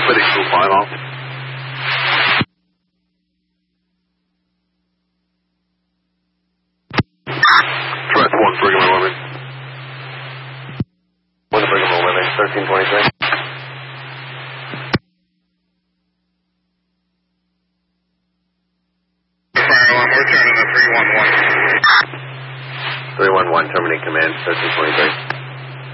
Medic 25 off. Threat 1, Brigham 11. 1 to Brigham 11, 1323. We're turning to 311. 311, terminate command, 1323.